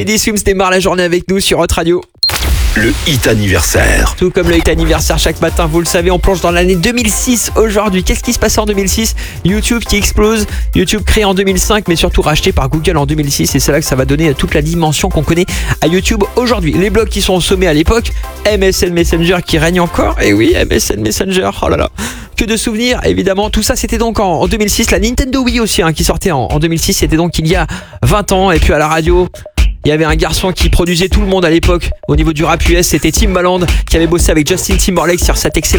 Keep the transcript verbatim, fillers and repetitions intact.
Teddy Swims démarre la journée avec nous sur Hot Radio. Le hit anniversaire. Tout comme le hit anniversaire chaque matin, vous le savez, on plonge dans l'année deux mille six aujourd'hui. Qu'est-ce qui se passe en deux mille six? YouTube qui explose, YouTube créé en deux mille cinq mais surtout racheté par Google en deux mille six, et c'est là que ça va donner toute la dimension qu'on connaît à YouTube aujourd'hui. Les blogs qui sont au sommet à l'époque, M S N Messenger qui règne encore, et oui, M S N Messenger, oh là là, que de souvenirs évidemment. Tout ça c'était donc en, en deux mille six, la Nintendo Wii aussi hein, qui sortait en, en deux mille six, c'était donc il y a vingt ans, et puis à la radio... Il y avait un garçon qui produisait tout le monde à l'époque au niveau du rap U S, c'était Timbaland qui avait bossé avec Justin Timberlake sur cette excellente